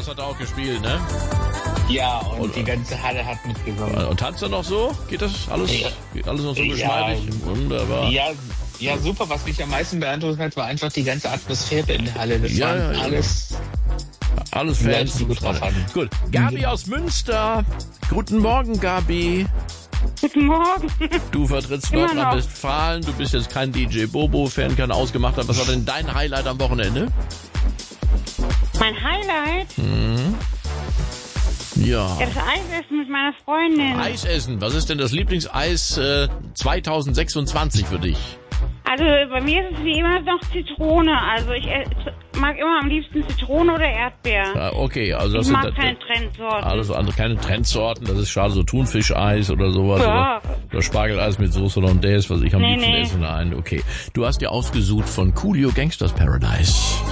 das hat er auch gespielt, ne? Ja, und die ganze Halle hat mitgesungen. Und tanzt er noch so? Geht das alles? Ja. Geht alles noch so Ja. geschmeidig? Wunderbar. Ja, super. Was mich am meisten beeindruckt hat, war einfach die ganze Atmosphäre in der Halle. Das waren alles Fans. die gut drauf hatten. Gut. Gabi aus Münster. Guten Morgen, Gabi. Guten Morgen. Du vertrittst Immer noch. Nordrhein-Westfalen. Du bist jetzt kein DJ Bobo-Fan, kein Ausgemachter. Was war denn dein Highlight am Wochenende? Mein Highlight? Ja. Ja, das Eisessen mit meiner Freundin. Eisessen. Was ist denn das Lieblingseis 2026 für dich? Also bei mir ist es wie immer noch Zitrone. Also ich mag immer am liebsten Zitrone oder Erdbeer. Ja, okay, also das Ich mag sind keine Trendsorten. alles andere, keine Trendsorten. Das ist schade, so Thunfischeis oder sowas. Ja. Oder Spargeleis mit Soße Hollandaise, was ich am liebsten Nee. esse. Nein, okay. Du hast dir ausgesucht von Coolio Gangsters Paradise.